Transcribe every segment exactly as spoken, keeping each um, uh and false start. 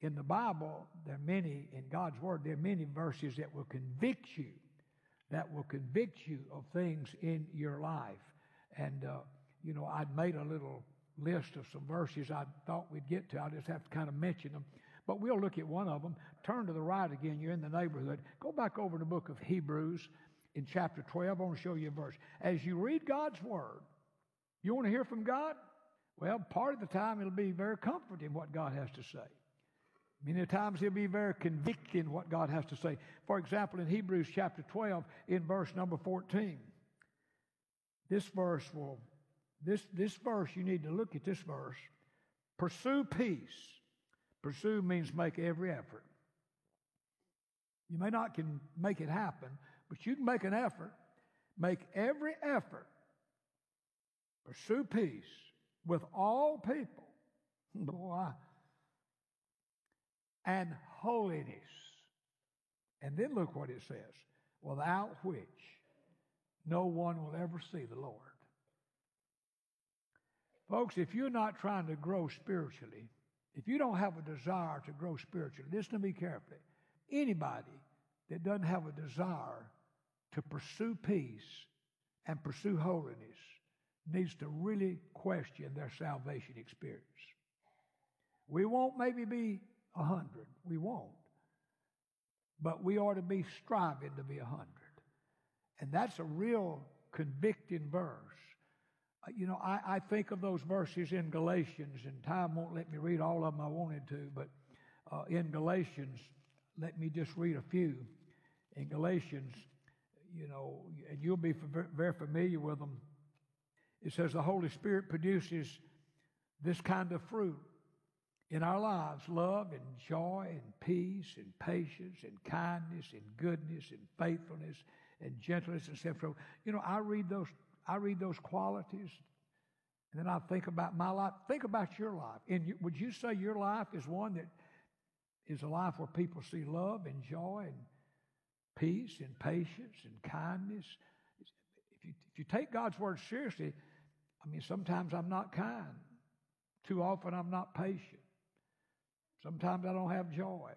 In the Bible, there are many, in God's Word, there are many verses that will convict you, that will convict you of things in your life. And, uh, you know, I'd made a little list of some verses I thought we'd get to. I just have to kind of mention them. But we'll look at one of them. Turn to the right again. You're in the neighborhood. Go back over to the book of Hebrews in chapter twelve. I want to show you a verse. As you read God's Word, you want to hear from God? Well, part of the time it'll be very comforting what God has to say. Many times it'll be very convicting what God has to say. For example, in Hebrews chapter twelve, in verse number fourteen, this verse will, this, this verse, you need to look at this verse. Pursue peace. Pursue means make every effort. You may not can make it happen, but you can make an effort. Make every effort. Pursue peace with all people. Boy. And holiness. And then look what it says. Without which no one will ever see the Lord. Folks, if you're not trying to grow spiritually, if you don't have a desire to grow spiritually, listen to me carefully. Anybody that doesn't have a desire to pursue peace and pursue holiness needs to really question their salvation experience. We won't maybe be a hundred. We won't. But we ought to be striving to be a hundred. And that's a real convicting verse. You know, I, I think of those verses in Galatians, and time won't let me read all of them I wanted to, but uh, in Galatians, let me just read a few. In Galatians, you know, and you'll be very familiar with them. It says the Holy Spirit produces this kind of fruit in our lives: love and joy and peace and patience and kindness and goodness and faithfulness and gentleness and self-control. You know, I read those I read those qualities, and then I think about my life. Think about your life. And you, would you say your life is one that is a life where people see love and joy and peace and patience and kindness? If you, if you take God's Word seriously, I mean, sometimes I'm not kind. Too often I'm not patient. Sometimes I don't have joy.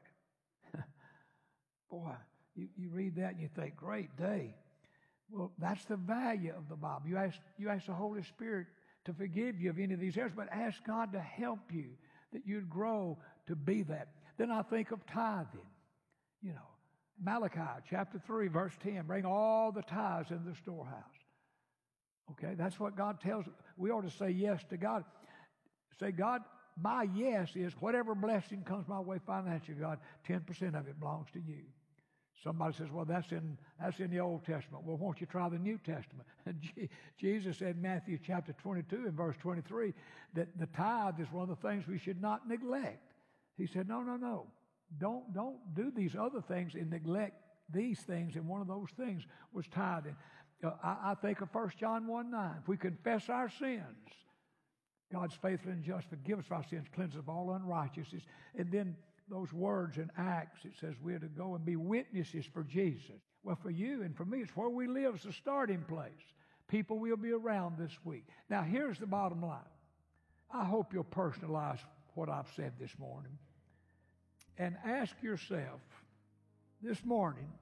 Boy, you, you read that and you think, great day. Well, that's the value of the Bible. You ask, you ask the Holy Spirit to forgive you of any of these errors, but ask God to help you, that you'd grow to be that. Then I think of tithing. You know, Malachi chapter three, verse ten, bring all the tithes into the storehouse. Okay, that's what God tells us. We ought to say yes to God. Say, God, my yes is whatever blessing comes my way financially, God, ten percent of it belongs to you. Somebody says, well, that's in that's in the Old Testament. Well, won't you try the New Testament? Jesus said in Matthew chapter twenty-two and verse twenty-three that the tithe is one of the things we should not neglect. He said, no, no, no. Don't, don't do these other things and neglect these things. And one of those things was tithing. Uh, I, I think of First John one nine. If we confess our sins, God's faithful and just, forgive us our sins, cleanse us of all unrighteousness. And then those words in Acts, it says we're to go and be witnesses for Jesus. Well, for you and for me, it's where we live. It's the starting place. People will be around this week. Now, here's the bottom line. I hope you'll personalize what I've said this morning and ask yourself this morning,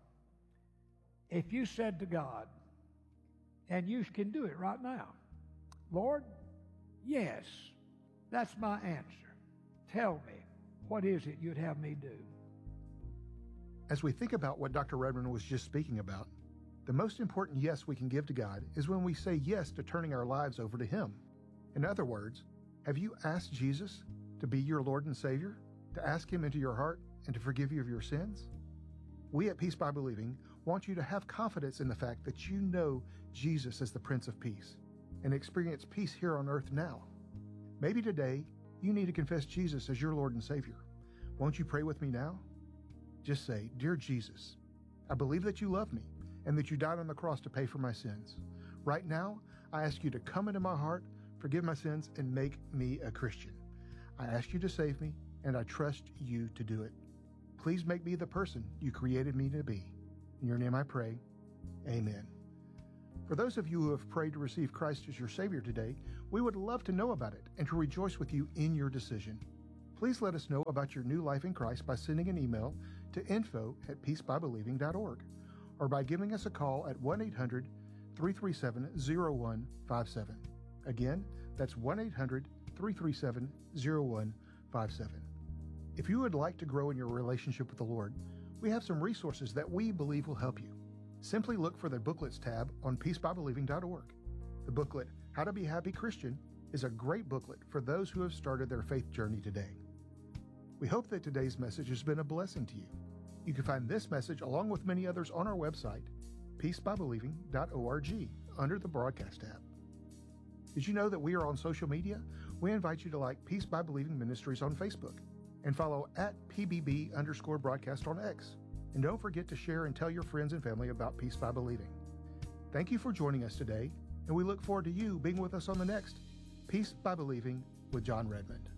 if you said to God, and you can do it right now, Lord, yes, that's my answer. Tell me, what is it you'd have me do? As we think about what Doctor Redmond was just speaking about, the most important yes we can give to God is when we say yes to turning our lives over to Him. In other words, have you asked Jesus to be your Lord and Savior, to ask Him into your heart and to forgive you of your sins? We at Peace by Believing want you to have confidence in the fact that you know Jesus as the Prince of Peace and experience peace here on earth now. Maybe today you need to confess Jesus as your Lord and Savior. Won't you pray with me now? Just say, Dear Jesus, I believe that you love me and that you died on the cross to pay for my sins. Right now, I ask you to come into my heart, forgive my sins, and make me a Christian. I ask you to save me, and I trust you to do it. Please make me the person you created me to be. In your name I pray, amen. For those of you who have prayed to receive Christ as your Savior today, we would love to know about it and to rejoice with you in your decision. Please please let us know about your new life in Christ by sending an email to info at peace by believing dot org or by giving us a call at one eight hundred, three three seven, zero one five seven. Again, that's one eight hundred, three three seven, zero one five seven. If you would like to grow in your relationship with the Lord, we have some resources that we believe will help you. Simply look for the Booklets tab on peace by believing dot org. The booklet, How to Be a Happy Christian, is a great booklet for those who have started their faith journey today. We hope that today's message has been a blessing to you. You can find this message along with many others on our website, peace by believing dot org, under the Broadcast tab. Did you know that we are on social media? We invite you to like Peace by Believing Ministries on Facebook and follow at P B B underscore broadcast on X. And don't forget to share and tell your friends and family about Peace by Believing. Thank you for joining us today, and we look forward to you being with us on the next Peace by Believing with John Redmond.